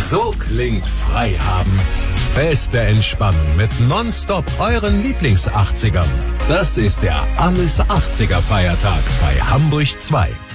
So klingt Freihaben. Beste Entspannung mit Nonstop euren Lieblings-80ern. Das ist der Alles 80er Feiertag bei Hamburg 2.